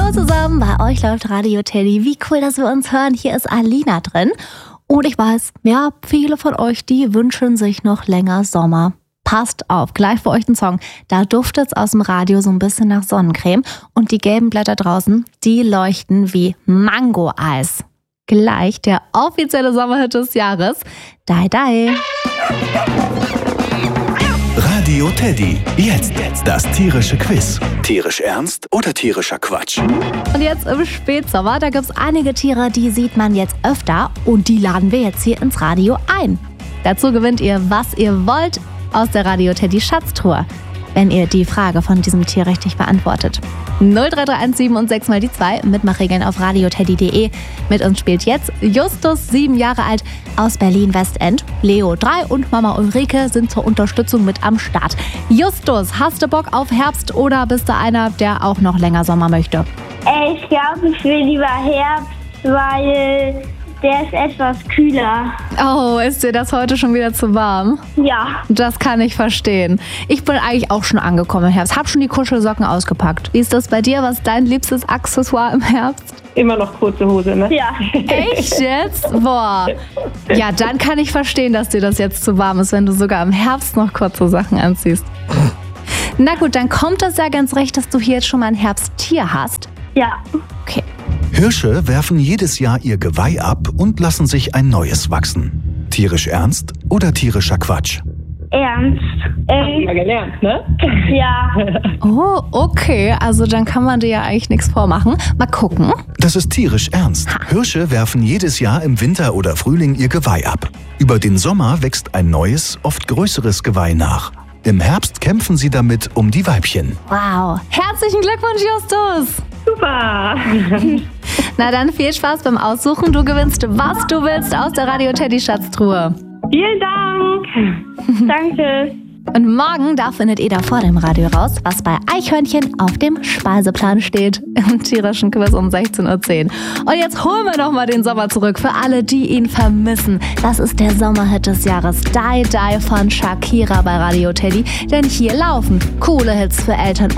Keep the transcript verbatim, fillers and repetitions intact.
Hallo zusammen, bei euch läuft Radio Teddy. Wie cool, dass wir uns hören. Hier ist Alina drin. Und ich weiß, ja, viele von euch, die wünschen sich noch länger Sommer. Passt auf, gleich für euch ein Song. Da duftet's aus dem Radio so ein bisschen nach Sonnencreme. Und die gelben Blätter draußen, die leuchten wie Mango-Eis. Gleich der offizielle Sommerhit des Jahres. Dai Dai. Radio Teddy. Jetzt, jetzt das tierische Quiz. Tierisch ernst oder tierischer Quatsch? Und jetzt im Spätsommer, da gibt's einige Tiere, die sieht man jetzt öfter. Und die laden wir jetzt hier ins Radio ein. Dazu gewinnt ihr, was ihr wollt, aus der Radio Teddy Schatztruhe, wenn ihr die Frage von diesem Tier richtig beantwortet. null drei drei eins sieben und sechs mal die zwei, Mitmachregeln auf radioteddy punkt de. Mit uns spielt jetzt Justus, sieben Jahre alt, aus Berlin-Westend. Leo, drei und Mama Ulrike sind zur Unterstützung mit am Start. Justus, hast du Bock auf Herbst oder bist du einer, der auch noch länger Sommer möchte? Ich glaube, ich will lieber Herbst, weil der ist etwas kühler. Oh, ist dir das heute schon wieder zu warm? Ja. Das kann ich verstehen. Ich bin eigentlich auch schon angekommen im Herbst. Hab schon die Kuschelsocken ausgepackt. Wie ist das bei dir? Was ist dein liebstes Accessoire im Herbst? Immer noch kurze Hose, ne? Ja. Echt jetzt? Boah. Ja, dann kann ich verstehen, dass dir das jetzt zu warm ist, wenn du sogar im Herbst noch kurze Sachen anziehst. Na gut, dann kommt das ja ganz recht, dass du hier jetzt schon mal ein Herbsttier hast. Ja. Okay. Hirsche werfen jedes Jahr ihr Geweih ab und lassen sich ein neues wachsen. Tierisch ernst oder tierischer Quatsch? Ernst. Ähm, Mal gelernt, ne? ja. Oh, okay. Also dann kann man dir ja eigentlich nichts vormachen. Mal gucken. Das ist tierisch ernst. Hirsche werfen jedes Jahr im Winter oder Frühling ihr Geweih ab. Über den Sommer wächst ein neues, oft größeres Geweih nach. Im Herbst kämpfen sie damit um die Weibchen. Wow. Herzlichen Glückwunsch, Justus. Super. Na dann viel Spaß beim Aussuchen. Du gewinnst, was du willst aus der Radio Teddy Schatztruhe. Vielen Dank. Danke. Und morgen, da findet ihr da vor dem Radio raus, was bei Eichhörnchen auf dem Speiseplan steht. Im tierischen Quiz um sechzehn Uhr zehn. Und jetzt holen wir noch mal den Sommer zurück für alle, die ihn vermissen. Das ist der Sommerhit des Jahres. Dai Dai von Shakira bei Radio Teddy. Denn hier laufen coole Hits für Eltern